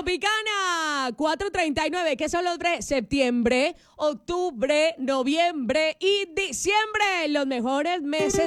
Tropicana 4:39, que son los tres: septiembre, octubre, noviembre y diciembre, los mejores meses